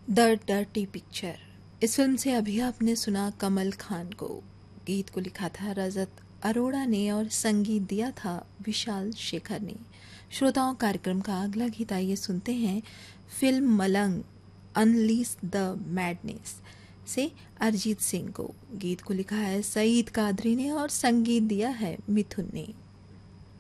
The dirty picture. इस film से अभी आपने सुना कमल खान को। गीत को लिखा था रजत अरोड़ा ने और संगीत दिया था विशाल शेखर ने। श्रोताओं, कार्यक्रम का अगला गीत आइए सुनते हैं फिल्म मलंग अनलीस द मैडनेस से अरिजीत सिंह को। गीत को लिखा है सईद कादरी ने और संगीत दिया है मिथुन ने।